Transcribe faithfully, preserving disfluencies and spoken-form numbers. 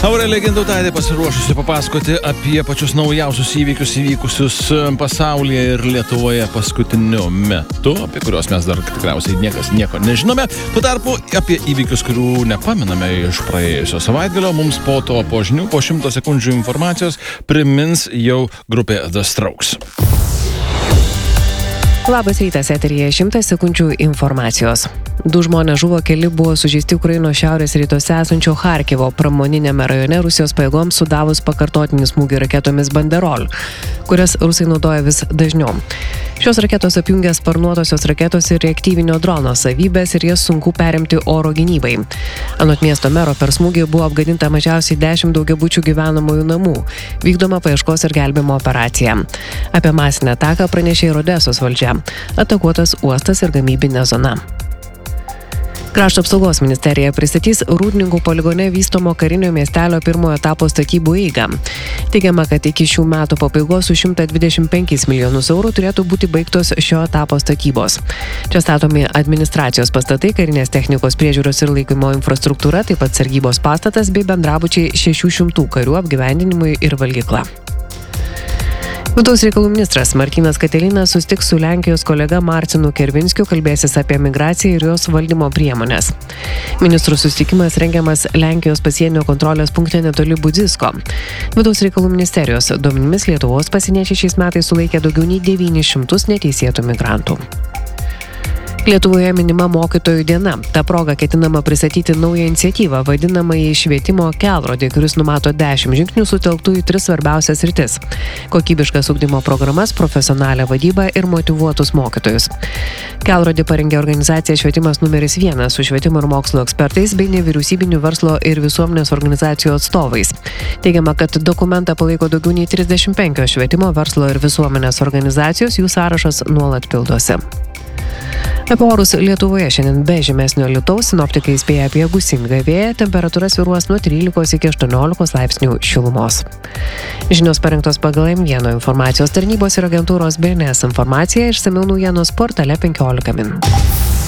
Aurelija Gintautaitė pasiruošusi papasakoti apie pačius naujausius įvykius įvykusius pasaulyje ir Lietuvoje paskutiniu metu, apie kuriuos mes dar tikriausiai niekas nieko nežinome. Tuo tarpu apie įvykius, kurių nepaminame iš praėjusio savaitgalio, mums po to po žinių, po šimto sekundžių informacijos primins jau grupė The Strokes. Labas rytas, eteryje šimtas sekundžių informacijos. Du žmonės žuvo, keli buvo sužeisti Ukrainos šiaurės rytuose esančio Charkivo pramoninėme rajone Rusijos pajėgoms sudavus pakartotinį smūgį raketomis Banderol, kurias rusai naudoja vis dažniau. Šios raketos apjungia sparnuotosios raketos ir reaktyvinio drono savybės ir jas sunku perimti oro gynybai. Anot miesto mero, per smūgį buvo apgadinta mažiausiai dešimt daugiabučių gyvenamųjų namų. Vykdoma paieškos ir gelbėjimo operacija. Apie masinę ataką pranešė ir Odesos valdžia. Atakuotas uostas ir gamybinė zona. Krašto apsaugos ministerija pristatys Rūdninkų poligone vystomo karinio miestelio pirmojo etapo statybų eigą. Teigiama, kad iki šių metų pabaigos už šimtą dvidešimt penkis milijonus eurų turėtų būti baigtos šio etapo statybos. Čia statomi administracijos pastatai, karinės technikos priežiūros ir laikymo infrastruktūra, taip pat sargybos pastatas bei bendrabučiai šešių šimtų karių apgyvendinimui ir valgykla. Vidaus reikalų ministras Martynas Katilinas susitiks su Lenkijos kolega Marcinu Kervinskiu, kalbėsis apie migraciją ir jos valdymo priemonės. Ministrų susitikimas rengiamas Lenkijos pasienio kontrolės punkte netoli Budzisko. Vidaus reikalų ministerijos duomenimis Lietuvos pasieniečiai šiais metais sulaikė daugiau nei devynis šimtus neteisėtų migrantų. Lietuvoje minima mokytojų diena. Ta proga ketinama pristatyti naują iniciatyvą, vadinamąjį švietimo kelrodį, kuris numato dešimt žingsnių sutelktų į tris svarbiausias sritis – kokybiškas ugdymo programas, profesionalią vadybą ir motyvuotus mokytojus. Kelrodį parengė organizacija Švietimas numeris vienas su švietimo ir mokslo ekspertais bei nevyriausybinių verslo ir visuomenės organizacijų atstovais. Teigiama, kad dokumentą palaiko daugiau nei trisdešimt penkios švietimo, verslo ir visuomenės organizacijos, jų sąrašas nuolat pildosi. Apie orus Lietuvoje šiandien be žymesnio lietaus, sinoptikai įspėja apie gūsingą vėją, temperatūra svyruos nuo trylikos iki aštuoniolikos laipsnių šilumos. Žinios parengtos pagal M vienas informacijos tarnybos ir agentūros B N S informaciją, išsamiau naujienos portale penkiolika min.